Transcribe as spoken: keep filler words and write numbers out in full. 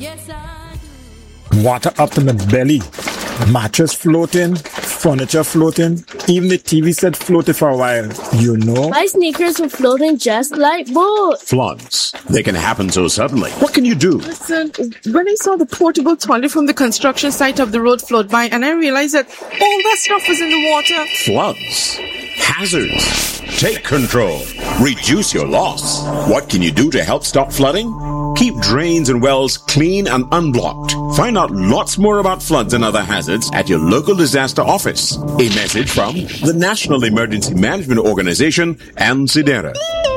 Yes, I do. Water up to my belly. Mattress floating, furniture floating, even the T V set floated for a while, you know? My sneakers were floating just like boats. Floods. They can happen so suddenly. What can you do? Listen, when I saw the portable toilet from the construction site of the road float by, and I realized that all that stuff was in the water. Floods. Hazards. Take control. Reduce your loss. What can you do to help stop flooding? Keep drains and wells clean and unblocked. Find out lots more about floods and other hazards at your local disaster office. A message from the National Emergency Management Organization and SEDERA.